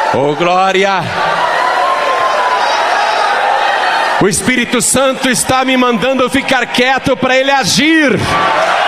Oh, glória! O Espírito Santo está me mandando ficar quieto para Ele agir.